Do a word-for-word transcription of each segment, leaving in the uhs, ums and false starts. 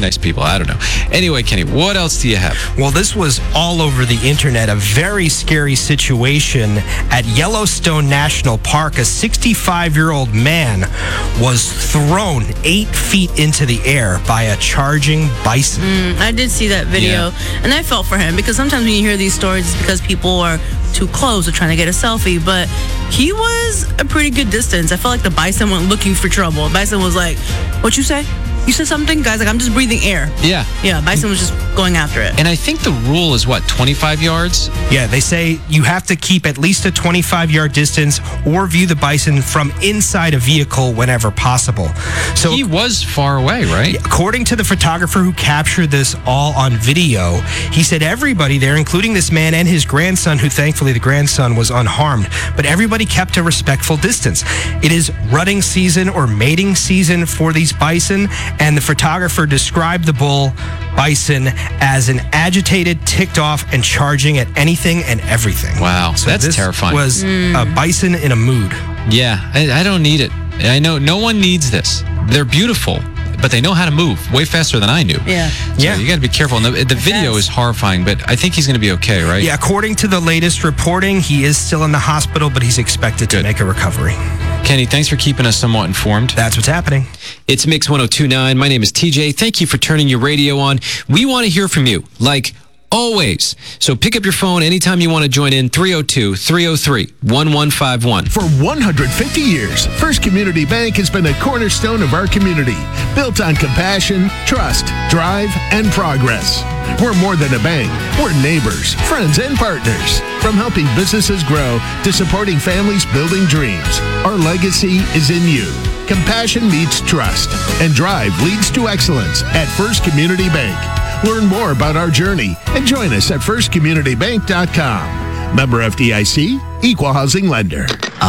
very nice people. I don't know. Anyway, Kenny, what else do you have? Well, this was all over the internet. A very scary situation at Yellowstone National Park. A sixty-five-year-old man was thrown eight feet into the air by a charging bison. Mm, I did see that video, yeah. and I felt for him because sometimes when you hear these stories, it's because people are too close or trying to get a selfie, but he was a pretty good distance. I felt like the bison went looking for trouble. Bison was like, "What you say? You said something?" Guy's like, "I'm just breathing air." Yeah. Yeah, bison was just going after it. And I think the rule is, what, twenty-five yards? Yeah, they say you have to keep at least a twenty-five-yard distance or view the bison from inside a vehicle whenever possible. So he was far away, right? According to the photographer who captured this all on video, he said everybody there, including this man and his grandson, who thankfully the grandson was unharmed, but everybody kept a respectful distance. It is rutting season or mating season for these bison, and the photographer described the bull bison as an agitated, ticked off, and charging at anything and everything. Wow, so that's this terrifying. Was mm. a bison in a mood. Yeah, I, I don't need it. I know no one needs this. They're beautiful, but they know how to move way faster than I knew. Yeah. So yeah. you got to be careful. And the, the video is horrifying, but I think he's going to be okay, right? Yeah, according to the latest reporting, he is still in the hospital, but he's expected Good. to make a recovery. Kenny, thanks for keeping us somewhat informed. That's what's happening. It's Mix one oh two point nine. My name is T J. Thank you for turning your radio on. We want to hear from you, like always. So pick up your phone anytime you want to join in, three oh two, three oh three, one one five one. For one hundred fifty years, First Community Bank has been a cornerstone of our community, built on compassion, trust, drive, and progress. We're more than a bank. We're neighbors, friends, and partners. From helping businesses grow to supporting families building dreams, our legacy is in you. Compassion meets trust, and drive leads to excellence at First Community Bank. Learn more about our journey and join us at first community bank dot com. Member F D I C, Equal Housing Lender.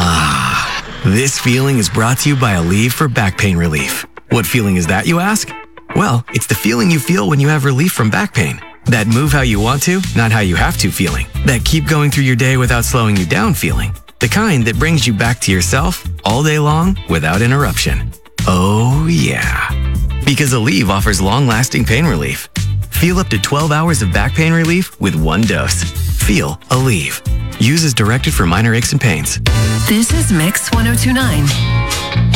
Ah, this feeling is brought to you by Aleve for back pain relief. What feeling is that, you ask? Well, it's the feeling you feel when you have relief from back pain. That move how you want to, not how you have to feeling. That keep going through your day without slowing you down feeling. The kind that brings you back to yourself all day long without interruption. Oh, yeah. Because Aleve offers long-lasting pain relief. Feel up to twelve hours of back pain relief with one dose. Feel Aleve. Use as directed for minor aches and pains. This is Mix one oh two point nine.